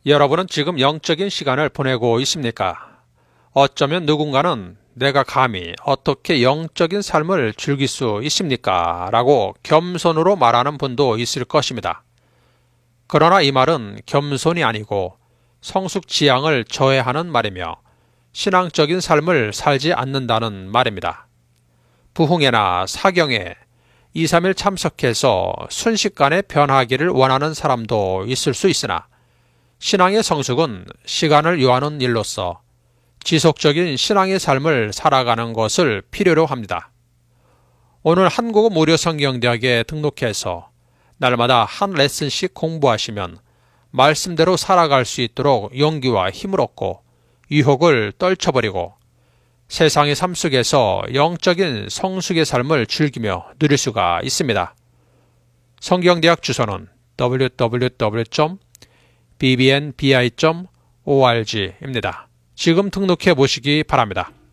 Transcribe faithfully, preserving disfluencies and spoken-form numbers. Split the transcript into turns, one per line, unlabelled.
여러분은 지금 영적인 시간을 보내고 있습니까? 어쩌면 누군가는 내가 감히 어떻게 영적인 삶을 즐길 수 있습니까? 라고 겸손으로 말하는 분도 있을 것입니다. 그러나 이 말은 겸손이 아니고 성숙지향을 저해하는 말이며 신앙적인 삶을 살지 않는다는 말입니다. 부흥회나 사경회, 이, 삼 일 참석해서 순식간에 변하기를 원하는 사람도 있을 수 있으나 신앙의 성숙은 시간을 요하는 일로서 지속적인 신앙의 삶을 살아가는 것을 필요로 합니다. 오늘 한국어 무료성경대학에 등록해서 날마다 한 레슨씩 공부하시면 말씀대로 살아갈 수 있도록 용기와 힘을 얻고 유혹을 떨쳐버리고 세상의 삶 속에서 영적인 성숙의 삶을 즐기며 누릴 수가 있습니다. 성경대학 주소는 더블유 더블유 더블유 점 비비엔비아이 점 오알지입니다. 지금 등록해 보시기 바랍니다.